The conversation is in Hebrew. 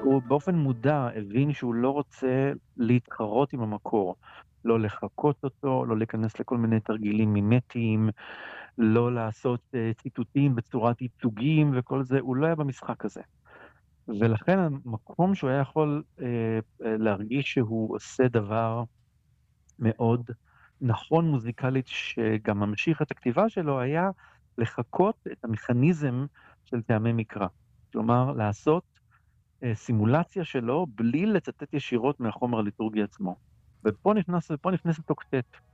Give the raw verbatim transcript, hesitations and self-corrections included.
הוא באופן מודע הבין שהוא לא רוצה להתחרות עם המקור, לא לחקות אותו, לא להיכנס לכל מיני תרגילים מימטיים, לא לעשות אה, ציטוטים בצורת ייצוגים וכל זה, הוא לא היה במשחק הזה. ולכן המקום שהוא היה יכול אה, אה, להרגיש שהוא עושה דבר מאוד נכון מוזיקלית שגם ממשיך את הכתיבה שלו, היה לחקות את המכניזם של טעמי מקרא. כלומר, לעשות אה, סימולציה שלו בלי לצטט ישירות מהחומר הליטורגי עצמו. ופה נכנס, פה נכנסת אוקטט.